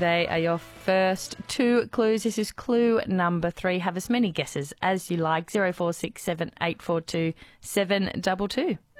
They are your first two clues. This is clue number 3. Have as many guesses as you like. 0467 842 722.